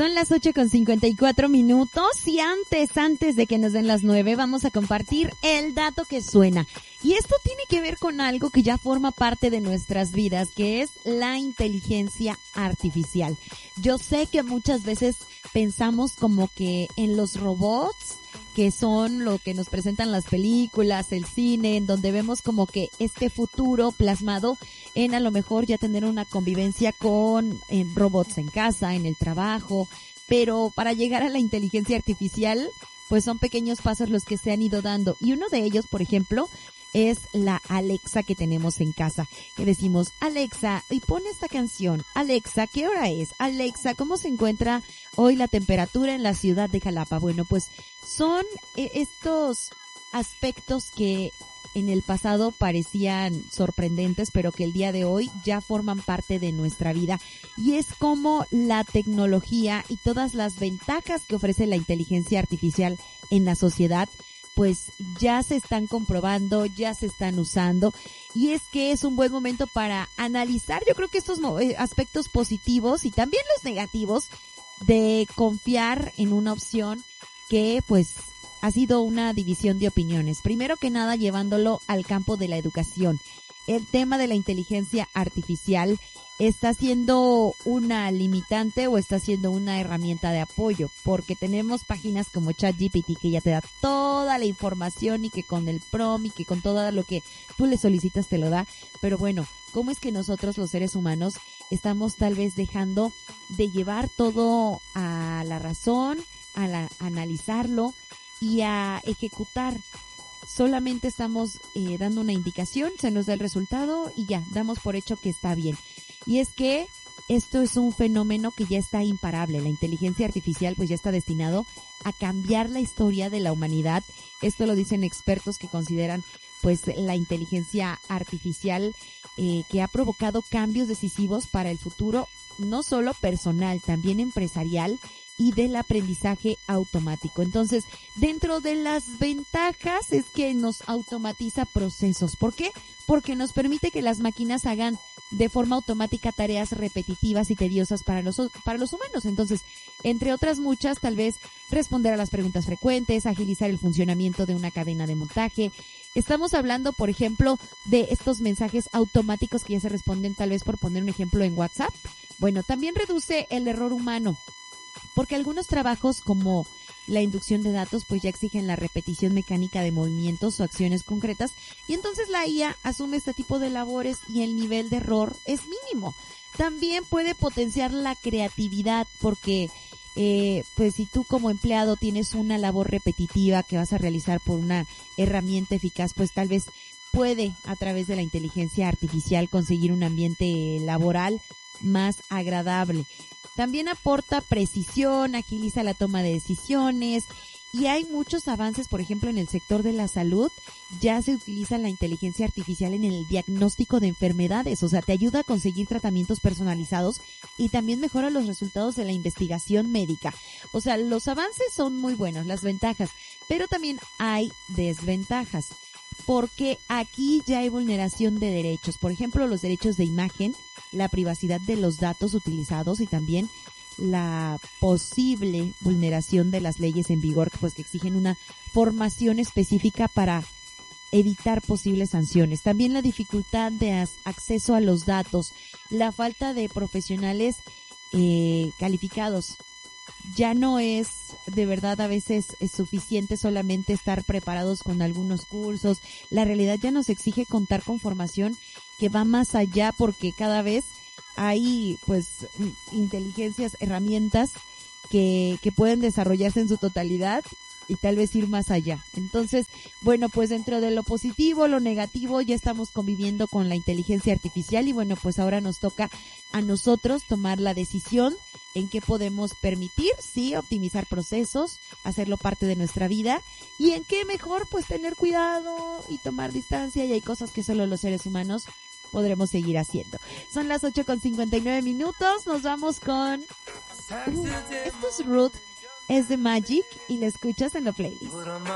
Son las 8:54 y antes de que nos den las 9 vamos a compartir el dato que suena. Y esto tiene que ver con algo que ya forma parte de nuestras vidas, que es la inteligencia artificial. Yo sé que muchas veces pensamos como que en los robots, que son lo que nos presentan las películas, el cine, en donde vemos como que este futuro plasmado en a lo mejor ya tener una convivencia con robots en casa, en el trabajo, pero para llegar a la inteligencia artificial, pues son pequeños pasos los que se han ido dando. Y uno de ellos, por ejemplo, es la Alexa que tenemos en casa, que decimos, Alexa, y pon esta canción. Alexa, ¿qué hora es? Alexa, ¿cómo se encuentra hoy la temperatura en la ciudad de Jalapa? Bueno, pues son estos aspectos que en el pasado parecían sorprendentes, pero que el día de hoy ya forman parte de nuestra vida. Y es como la tecnología y todas las ventajas que ofrece la inteligencia artificial en la sociedad pues ya se están comprobando, ya se están usando, y es que es un buen momento para analizar, yo creo que estos aspectos positivos y también los negativos de confiar en una opción que pues ha sido una división de opiniones. Primero que nada, llevándolo al campo de la educación. El tema de la inteligencia artificial está siendo una limitante o está siendo una herramienta de apoyo, porque tenemos páginas como ChatGPT que ya te da toda la información y que con el prompt y que con todo lo que tú le solicitas te lo da. Pero bueno, ¿cómo es que nosotros los seres humanos estamos tal vez dejando de llevar todo a la razón, a analizarlo y a ejecutar? Solamente estamos dando una indicación, se nos da el resultado y ya, damos por hecho que está bien. Y es que esto es un fenómeno que ya está imparable. La inteligencia artificial pues ya está destinado a cambiar la historia de la humanidad. Esto lo dicen expertos que consideran pues la inteligencia artificial que ha provocado cambios decisivos para el futuro, no solo personal, también empresarial y del aprendizaje automático. Entonces, dentro de las ventajas es que nos automatiza procesos. ¿Por qué? Porque nos permite que las máquinas hagan de forma automática tareas repetitivas y tediosas para los humanos. Entonces, entre otras muchas, tal vez responder a las preguntas frecuentes, agilizar el funcionamiento de una cadena de montaje. Estamos hablando, por ejemplo, de estos mensajes automáticos que ya se responden, tal vez por poner un ejemplo en WhatsApp. Bueno, también reduce el error humano, porque algunos trabajos como la inducción de datos pues ya exigen la repetición mecánica de movimientos o acciones concretas, y entonces la IA asume este tipo de labores y el nivel de error es mínimo. También puede potenciar la creatividad porque pues si tú como empleado tienes una labor repetitiva que vas a realizar por una herramienta eficaz, pues tal vez puede a través de la inteligencia artificial conseguir un ambiente laboral más agradable. También aporta precisión, agiliza la toma de decisiones y hay muchos avances, por ejemplo, en el sector de la salud. Ya se utiliza la inteligencia artificial en el diagnóstico de enfermedades, o sea, te ayuda a conseguir tratamientos personalizados y también mejora los resultados de la investigación médica. O sea, los avances son muy buenos, las ventajas, pero también hay desventajas, porque aquí ya hay vulneración de derechos, por ejemplo, los derechos de imagen, la privacidad de los datos utilizados y también la posible vulneración de las leyes en vigor, pues que exigen una formación específica para evitar posibles sanciones. También la dificultad de acceso a los datos, la falta de profesionales calificados. Ya no es de verdad a veces es suficiente solamente estar preparados con algunos cursos. La realidad ya nos exige contar con formación que va más allá, porque cada vez hay pues inteligencias, herramientas que pueden desarrollarse en su totalidad y tal vez ir más allá. Entonces, bueno, pues dentro de lo positivo, lo negativo, ya estamos conviviendo con la inteligencia artificial y bueno, pues ahora nos toca a nosotros tomar la decisión en qué podemos permitir, sí, optimizar procesos, hacerlo parte de nuestra vida y en qué mejor pues tener cuidado y tomar distancia, y hay cosas que solo los seres humanos podremos seguir haciendo. Son las 8:59, nos vamos con esto es Ruth, es de Magic y la escuchas en la playlist.